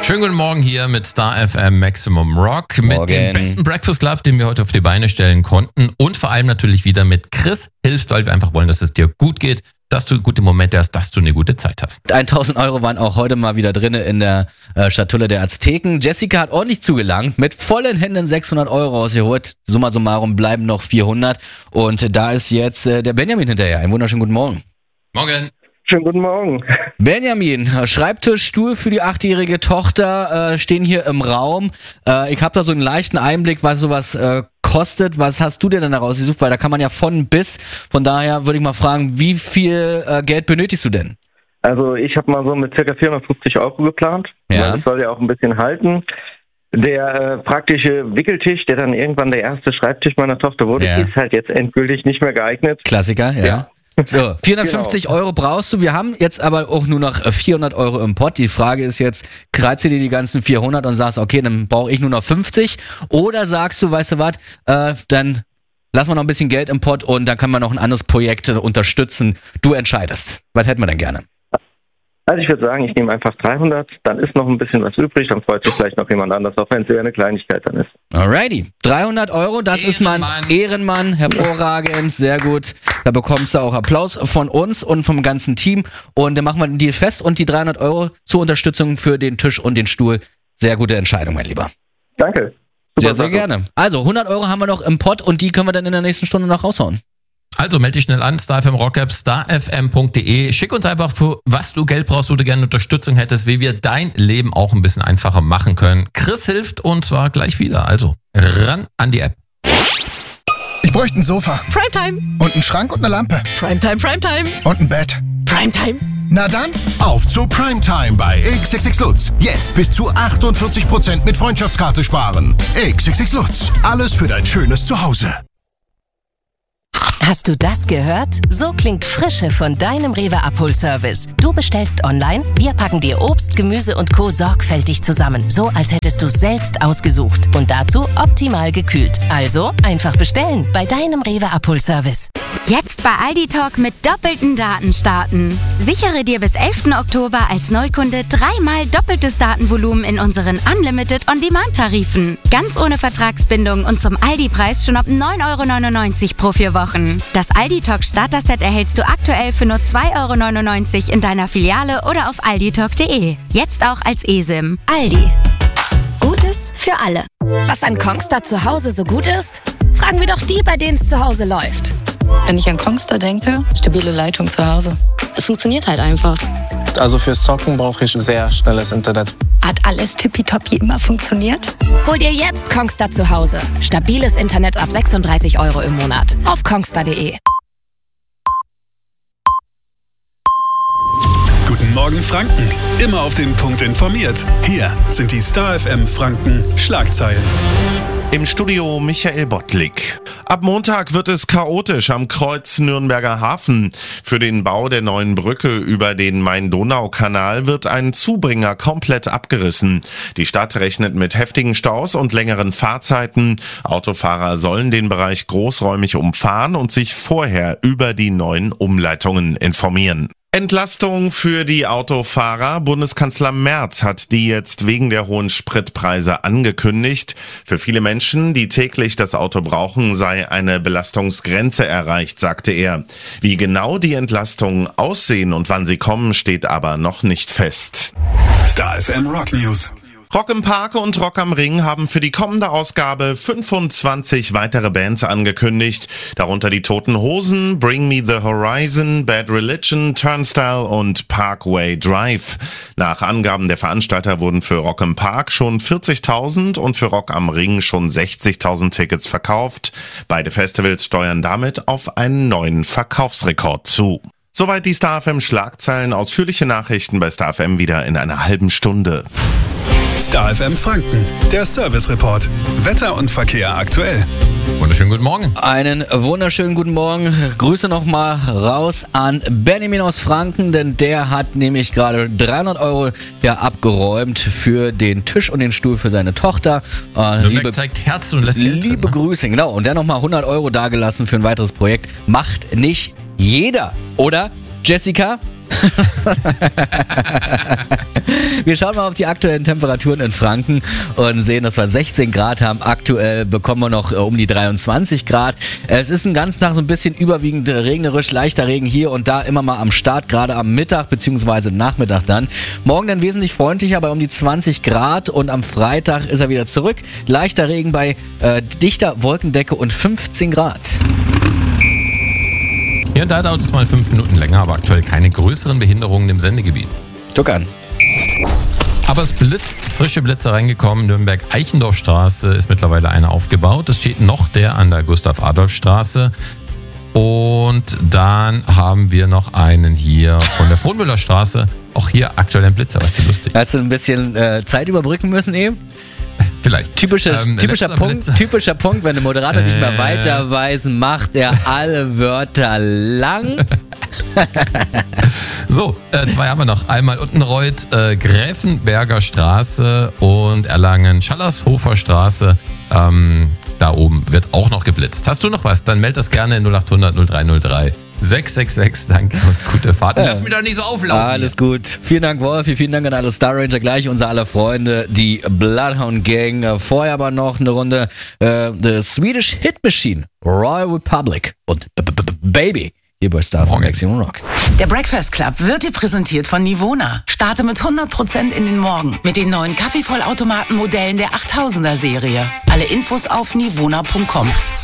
Schönen guten Morgen hier mit Star FM Maximum Rock. Mit dem besten Breakfast Club, den wir heute auf die Beine stellen konnten. Und vor allem natürlich wieder mit Chris Hilft, weil wir einfach wollen, dass es dir gut geht, dass du gute Momente hast, dass du eine gute Zeit hast. 1.000 € waren auch heute mal wieder drin in der Schatulle der Azteken. Jessica hat ordentlich zugelangt, mit vollen Händen 600 € rausgeholt. Summa summarum bleiben noch 400. Und da ist jetzt der Benjamin hinterher. Einen wunderschönen guten Morgen. Morgen. Schönen guten Morgen. Benjamin, Schreibtisch, Stuhl für die 8-jährige Tochter stehen hier im Raum. Ich habe da so einen leichten Einblick, was sowas kostet. Was hast du dir denn da rausgesucht? Weil da kann man ja von bis. Von daher würde ich mal fragen, wie viel Geld benötigst du denn? Also ich habe mal so mit ca. 450 € geplant. Ja. Das soll ja auch ein bisschen halten. Der praktische Wickeltisch, der dann irgendwann der erste Schreibtisch meiner Tochter wurde, ist halt jetzt endgültig nicht mehr geeignet. Klassiker, ja. So, 450 € brauchst du. Wir haben jetzt aber auch nur noch 400 € im Pott. Die Frage ist jetzt, kreizt du dir die ganzen 400 und sagst, okay, dann brauche ich nur noch 50? Oder sagst du, weißt du was, dann lassen wir noch ein bisschen Geld im Pott und dann können wir noch ein anderes Projekt unterstützen. Du entscheidest. Was hätten wir denn gerne? Also ich würde sagen, ich nehme einfach 300, dann ist noch ein bisschen was übrig, dann freut sich vielleicht noch jemand anders, auch wenn es eher eine Kleinigkeit dann ist. Alrighty, 300 €, das ist mein Ehrenmann, hervorragend, sehr gut. Da bekommst du auch Applaus von uns und vom ganzen Team und dann machen wir den Deal fest und die 300 € zur Unterstützung für den Tisch und den Stuhl. Sehr gute Entscheidung, mein Lieber. Danke. Sehr, sehr gerne. Also 100 € haben wir noch im Pott und die können wir dann in der nächsten Stunde noch raushauen. Also melde dich schnell an, StarFM Rock App, starfm.de. Schick uns einfach, für was du Geld brauchst, wo du gerne Unterstützung hättest, wie wir dein Leben auch ein bisschen einfacher machen können. Chris hilft und zwar gleich wieder. Also ran an die App. Ich bräuchte ein Sofa. Primetime. Und einen Schrank und eine Lampe. Primetime, Primetime. Und ein Bett. Primetime. Na dann, auf zu Primetime bei XXX Lutz. Jetzt bis zu 48% mit Freundschaftskarte sparen. XXX Lutz. Alles für dein schönes Zuhause. Hast du das gehört? So klingt Frische von deinem Rewe-Abholservice. Du bestellst online, wir packen dir Obst, Gemüse und Co. sorgfältig zusammen. So, als hättest du es selbst ausgesucht. Und dazu optimal gekühlt. Also einfach bestellen bei deinem Rewe-Abholservice. Jetzt bei Aldi Talk mit doppelten Daten starten. Sichere dir bis 11. Oktober als Neukunde 3-mal doppeltes Datenvolumen in unseren Unlimited On-Demand-Tarifen. Ganz ohne Vertragsbindung und zum Aldi-Preis schon ab 9,99 € pro 4 Wochen. Das Aldi Talk Starter-Set erhältst du aktuell für nur 2,99 € in deiner Filiale oder auf alditalk.de. Jetzt auch als eSIM. Aldi. Gutes für alle. Was an Kongstar zu Hause so gut ist? Fragen wir doch die, bei denen es zu Hause läuft. Wenn ich an Kongstar denke, stabile Leitung zu Hause. Es funktioniert halt einfach. Also fürs Zocken brauche ich sehr schnelles Internet. Hat alles tippitoppi immer funktioniert? Hol dir jetzt Kongstar zu Hause. Stabiles Internet ab 36 € im Monat. Auf kongstar.de. Guten Morgen Franken. Immer auf den Punkt informiert. Hier sind die Star FM Franken Schlagzeilen. Im Studio Michael Bottlik. Ab Montag wird es chaotisch am Kreuz Nürnberger Hafen. Für den Bau der neuen Brücke über den Main-Donau-Kanal wird ein Zubringer komplett abgerissen. Die Stadt rechnet mit heftigen Staus und längeren Fahrzeiten. Autofahrer sollen den Bereich großräumig umfahren und sich vorher über die neuen Umleitungen informieren. Entlastung für die Autofahrer. Bundeskanzler Merz hat die jetzt wegen der hohen Spritpreise angekündigt. Für viele Menschen, die täglich das Auto brauchen, sei eine Belastungsgrenze erreicht, sagte er. Wie genau die Entlastungen aussehen und wann sie kommen, steht aber noch nicht fest. Star FM Rock News. Rock im Park und Rock am Ring haben für die kommende Ausgabe 25 weitere Bands angekündigt, darunter die Toten Hosen, Bring Me the Horizon, Bad Religion, Turnstile und Parkway Drive. Nach Angaben der Veranstalter wurden für Rock im Park schon 40.000 und für Rock am Ring schon 60.000 Tickets verkauft. Beide Festivals steuern damit auf einen neuen Verkaufsrekord zu. Soweit die Star FM Schlagzeilen. Ausführliche Nachrichten bei Star FM wieder in einer halben Stunde. Star FM Franken, der Service Report. Wetter und Verkehr aktuell. Wunderschönen guten Morgen. Einen wunderschönen guten Morgen. Grüße nochmal raus an Benjamin aus Franken, denn der hat nämlich gerade 300 € abgeräumt für den Tisch und den Stuhl für seine Tochter. Nürnberg zeigt Herzen und lässt Geld liebe drin, ne? Grüße, genau. Und der nochmal 100 € dagelassen für ein weiteres Projekt. Macht nicht jeder, oder, Jessica? Wir schauen mal auf die aktuellen Temperaturen in Franken und sehen, dass wir 16 Grad haben. Aktuell bekommen wir noch um die 23 Grad. Es ist den ganzen Tag so ein bisschen überwiegend regnerisch, leichter Regen hier und da immer mal am Start, gerade am Mittag bzw. Nachmittag dann. Morgen dann wesentlich freundlicher bei um die 20 Grad und am Freitag ist er wieder zurück. Leichter Regen bei dichter Wolkendecke und 15 Grad. Hier und da dauert es mal 5 Minuten länger, aber aktuell keine größeren Behinderungen im Sendegebiet. Guck an. Aber es blitzt, frische Blitze reingekommen. Nürnberg-Eichendorffstraße ist mittlerweile eine aufgebaut. Es steht noch der an der Gustav-Adolf-Straße. Und dann haben wir noch einen hier von der Frohnmüllerstraße. Auch hier aktuell ein Blitzer, was ist lustig. Hast du ein bisschen Zeit überbrücken müssen eben? Vielleicht. Typischer Punkt, wenn der Moderator nicht mehr weiterweisen, macht er alle Wörter lang. So, 2 haben wir noch. Einmal Uttenreuth, Gräfenberger Straße und Erlangen-Schallershofer Straße. Da oben wird auch noch geblitzt. Hast du noch was? Dann meld das gerne in 0800 0303 666. Danke und gute Fahrt. Lass mich doch nicht so auflaufen. Alles gut. Vielen Dank, Wolfi. Vielen Dank an alle Star Ranger. Gleich unser aller Freunde, die Bloodhound Gang. Vorher aber noch eine Runde The Swedish Hit Machine, Royal Republic und Baby. Hier bei Star FM Maximum Rock. Der Breakfast Club wird dir präsentiert von Nivona. Starte mit 100% in den Morgen mit den neuen Kaffeevollautomaten-Modellen der 8000er Serie. Alle Infos auf nivona.com.